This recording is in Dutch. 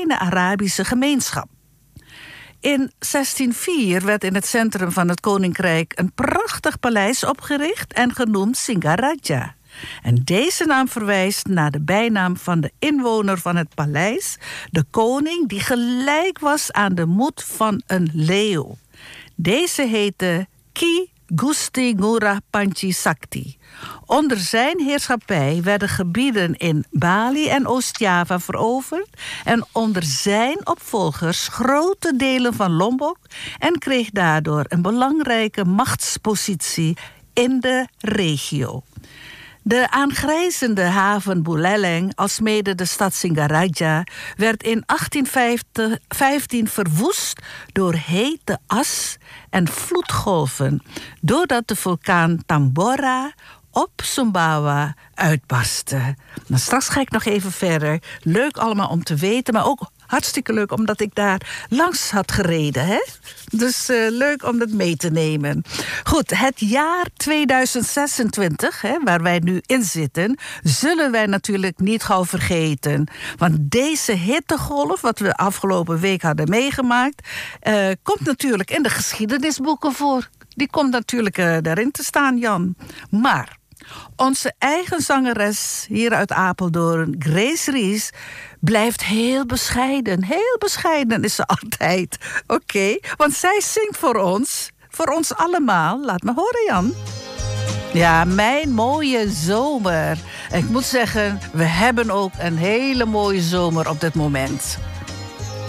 kleine Arabische gemeenschap. In 1604 werd in het centrum van het koninkrijk een prachtig paleis opgericht en genoemd Singaraja. En deze naam verwijst naar de bijnaam van de inwoner van het paleis, de koning die gelijk was aan de moed van een leeuw. Deze heette Ki Gusti Ngurah Panji Sakti. Onder zijn heerschappij werden gebieden in Bali en Oost-Java veroverd en onder zijn opvolgers grote delen van Lombok en kreeg daardoor een belangrijke machtspositie in de regio. De aangrijzende haven Buleleng, alsmede de stad Singaraja, werd in 1815 verwoest door hete as en vloedgolven, doordat de vulkaan Tambora op Sumbawa uitbarstte. Nou, straks ga ik nog even verder. Leuk allemaal om te weten, maar ook hartstikke leuk omdat ik daar langs had gereden. Hè? Dus leuk om dat mee te nemen. Goed, het jaar 2026, waar wij nu in zitten, zullen wij natuurlijk niet gauw vergeten. Want deze hittegolf, wat we afgelopen week hadden meegemaakt, komt natuurlijk in de geschiedenisboeken voor. Die komt natuurlijk daarin te staan, Jan. Maar onze eigen zangeres hier uit Apeldoorn, Grace Ries, blijft heel bescheiden. Heel bescheiden is ze altijd. Oké, want zij zingt voor ons allemaal. Laat me horen, Jan. Ja, mijn mooie zomer. En ik moet zeggen, we hebben ook een hele mooie zomer op dit moment.